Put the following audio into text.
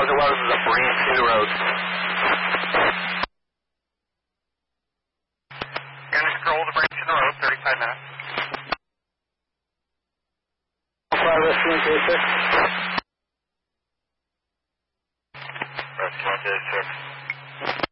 Positive weather, this is a branch new road. Gonna scroll the branch in the road, 35 minutes. Rescue 126. Rescue 126.